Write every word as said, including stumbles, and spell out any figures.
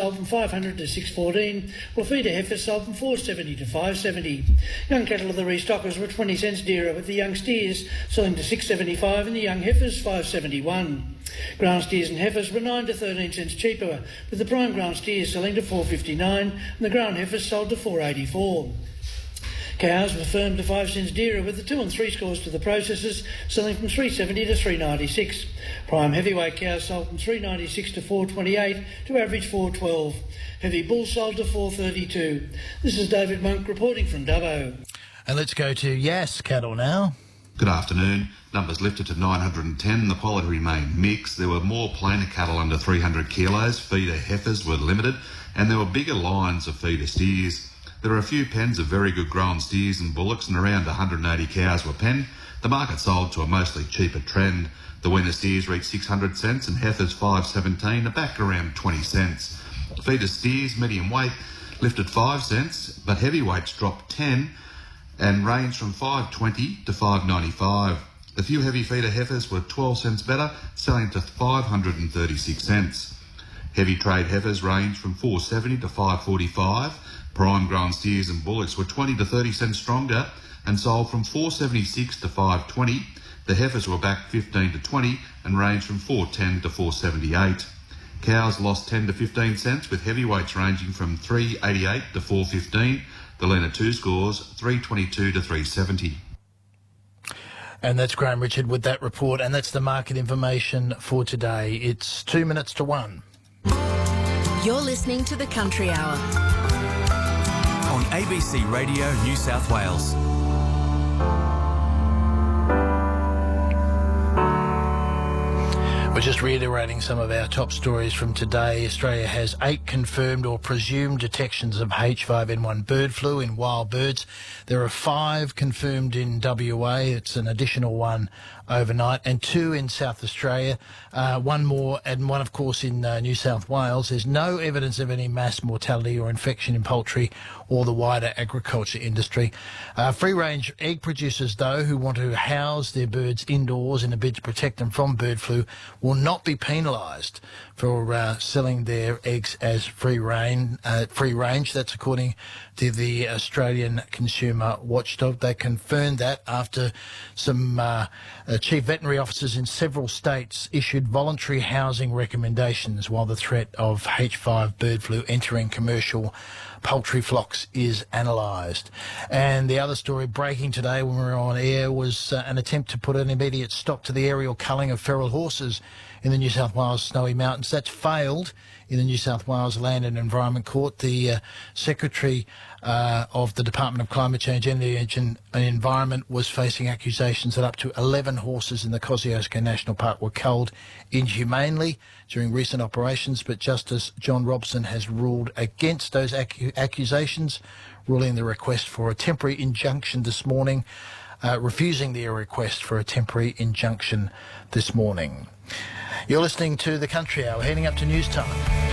sold from five hundred to six fourteen, while feeder heifers sold from four seventy to five seventy. Young cattle of the restockers were twenty cents dearer, with the young steers selling to six seventy-five and the young heifers five seventy-one. Ground steers and heifers were nine to thirteen cents cheaper, with the prime ground steers selling to four fifty-nine and the ground heifers sold to four eighty-four. Cows were firmed to five cents dearer, with the two and three scores to the processors selling from three seventy to three ninety-six. Prime heavyweight cows sold from three ninety-six to four twenty-eight to average four twelve. Heavy bulls sold to four thirty-two. This is David Monk reporting from Dubbo. And let's go to Yass Cattle now. Good afternoon. Numbers lifted to nine hundred ten. The quality remained mixed. There were more plainer cattle under three hundred kilos. Feeder heifers were limited, and there were bigger lines of feeder steers. There are a few pens of very good grown steers and bullocks, and around one hundred eighty cows were penned. The market sold to a mostly cheaper trend. The winner steers reached six hundred cents and heifers five seventeen, are back around twenty cents. Feeder steers, medium weight, lifted five cents, but heavyweights dropped ten and ranged from five twenty to five ninety-five. The few heavy feeder heifers were twelve cents better, selling to five hundred thirty-six cents. Heavy trade heifers ranged from four seventy to five forty-five. Prime grown steers and bullocks were twenty to thirty cents stronger and sold from four seventy-six to five twenty. The heifers were back fifteen to twenty and ranged from four ten to four seventy-eight. Cows lost ten to fifteen cents, with heavyweights ranging from three eighty-eight to four fifteen. The leaner two scores three twenty-two to three seventy. And that's Graham Richard with that report, and that's the market information for today. It's two minutes to one. You're listening to the Country Hour on A B C Radio New South Wales. We're just reiterating some of our top stories from today. Australia has eight confirmed or presumed detections of H five N one bird flu in wild birds. There are five confirmed in W A. It's an additional one overnight, and two in South Australia, uh, one more, and one, of course, in uh, New South Wales. There's no evidence of any mass mortality or infection in poultry or the wider agriculture industry. Uh, free-range egg producers, though, who want to house their birds indoors in a bid to protect them from bird flu will not be penalised for uh, selling their eggs as free range. Uh, free range. That's according to the Australian Consumer Watchdog. They confirmed that after some uh, uh, chief veterinary officers in several states issued voluntary housing recommendations while the threat of H five bird flu entering commercial poultry flocks is analysed. And the other story breaking today when we were on air was uh, an attempt to put an immediate stop to the aerial culling of feral horses in the New South Wales Snowy Mountains. That's failed in the New South Wales Land and Environment Court. The uh, Secretary uh, of the Department of Climate Change, Energy and Environment was facing accusations that up to eleven horses in the Kosciuszko National Park were culled inhumanely during recent operations, but Justice John Robson has ruled against those accu- accusations, ruling the request for a temporary injunction this morning, uh, refusing their request for a temporary injunction this morning. You're listening to The Country Hour, heading up to news time.